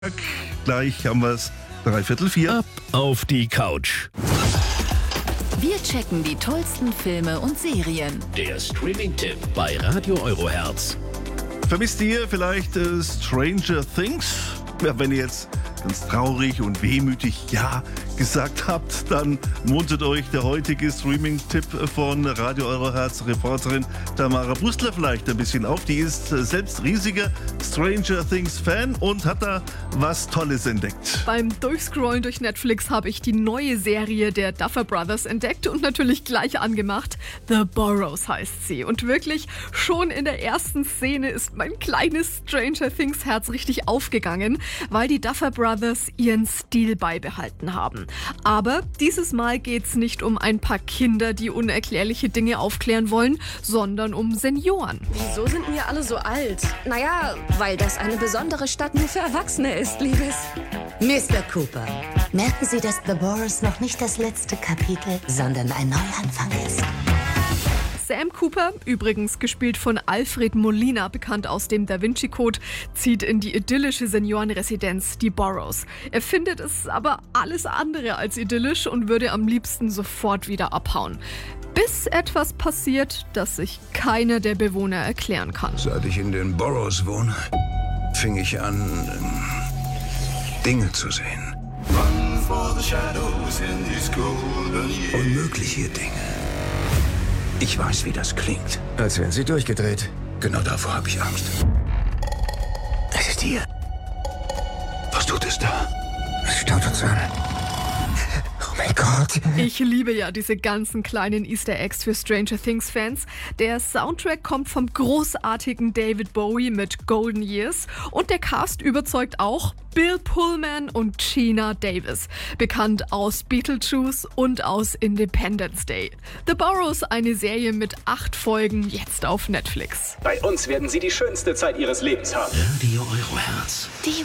Gleich haben wir es 3/4. Ab auf die Couch. Wir checken die tollsten Filme und Serien. Der Streaming-Tipp bei Radio Eurohertz. Vermisst ihr vielleicht Stranger Things? Ja, wenn ihr jetzt ganz traurig und wehmütig Ja gesagt habt, dann muntert euch der heutige Streaming-Tipp von Radio Eurohertz-Reporterin Tamara Brustler vielleicht ein bisschen auf. Die ist selbst riesiger Stranger Things-Fan und hat da was Tolles entdeckt. Beim Durchscrollen durch Netflix habe ich die neue Serie der Duffer Brothers entdeckt und natürlich gleich angemacht. The Burrows heißt sie. Und wirklich, schon in der ersten Szene ist mein kleines Stranger Things Herz richtig aufgegangen, weil die Duffer Brothers ihren Stil beibehalten haben. Aber dieses Mal geht's nicht um ein paar Kinder, die unerklärliche Dinge aufklären wollen, sondern um Senioren. Wieso sind wir alle so alt? Naja, weil das eine besondere Stadt nur für Erwachsene ist, Liebes. Mr. Cooper, merken Sie, dass The Burrows noch nicht das letzte Kapitel, sondern ein Neuanfang ist? Sam Cooper, übrigens gespielt von Alfred Molina, bekannt aus dem Da Vinci Code, zieht in die idyllische Seniorenresidenz, die Burrows. Er findet es aber alles andere als idyllisch und würde am liebsten sofort wieder abhauen. Bis etwas passiert, das sich keiner der Bewohner erklären kann. Seit ich in den Burrows wohne, fing ich an, Dinge zu sehen. Unmögliche Dinge. Ich weiß, wie das klingt. Als wären Sie durchgedreht. Genau davor habe ich Angst. Es ist hier. Was tut es da? Es staut uns an. Oh mein Gott. Ich liebe ja diese ganzen kleinen Easter Eggs für Stranger Things Fans. Der Soundtrack kommt vom großartigen David Bowie mit Golden Years und der Cast überzeugt auch Bill Pullman und Geena Davis, bekannt aus Beetlejuice und aus Independence Day. The Burrows, eine Serie mit 8 Folgen, jetzt auf Netflix. Bei uns werden Sie die schönste Zeit Ihres Lebens haben. Radio Eurohertz. Die